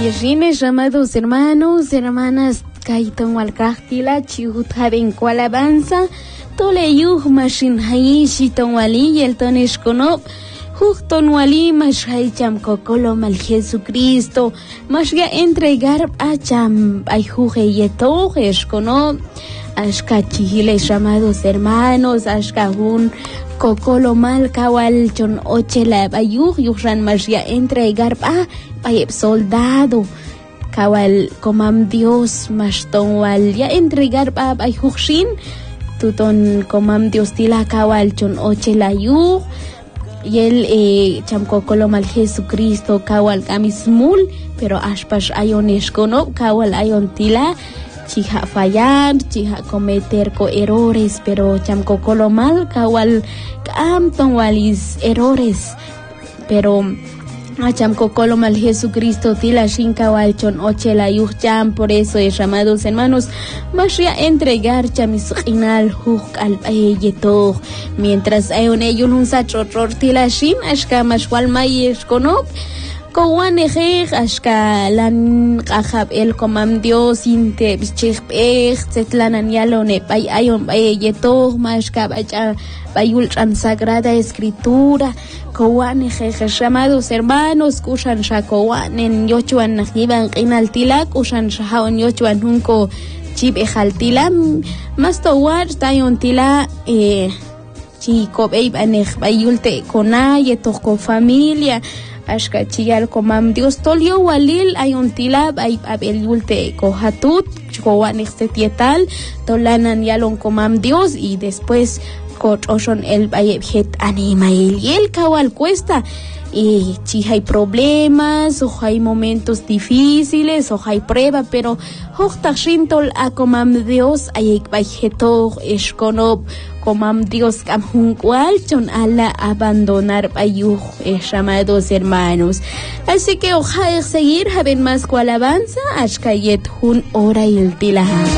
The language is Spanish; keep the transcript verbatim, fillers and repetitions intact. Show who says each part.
Speaker 1: Viernes, amados hermanos, hermanas, Kaiton Walkahtila, Chihut Haben Kualabanza, Toleyuh Mashin Haishi Tonwali, el Tonesh Konop, Hukton Wali, Mashaicham Kokolo Mal Jesucristo, Mashga entregar a Cham, Ayuhe Yetojes Konop, Ashka Chihiles, amados hermanos, Ashka Hun. Kokolo mal kawal chon ochela bayuh yuhran magia entregar pa payep soldado kawal komam Dios maston wal ya entregar pa bayuhshin tuton komam Dios tila kawal chon ochela yuh yel eh, cham kokolo mal Jesucristo kawal kamismul pero ashpash ayonesh kono kawal ayon tila chiha fallar, chiha cometer co errores, pero cham kokolo mal kawal kam tonwalis errores, pero cham kokolo mal Jesucristo tila shin kawal chon ochela yuh cham, por eso es amados hermanos, más ya entregar chamis final huk al payeto, mientras hay un ello un sachotor tila shin ashka mashwal mayesh konop. Kawan ejek ashka lan kahab el komam Dios inte bichich pech zetlanan yalone pay ayon pay yeto mashka bacha bayul chan sagrada escritura kawan ejek llamados hermanos kushan shakowan en yochuan najiban qinal tilak kushan shahaon yochuan hunko chip ejaltila mas towar tayon tila eh chico babe anej bayulte kona yeto ko familia ashka chiyal komam Dios tolio walil ayon tila ay abel yulte kohatut kowan extetietal tolanan yalon komam Dios y después kotoshon el bayebjet anima el y el kawal cuesta y si hay problemas o hay momentos difíciles o hay prueba pero hochtashintol a komam Dios ay bayjeto eskonop komam Dios kamhunkwal chon ala abandonar bayuh llamados hermanos. Así que ojalá seguir haben más cualabanza ashkayet hun ora il tilaha.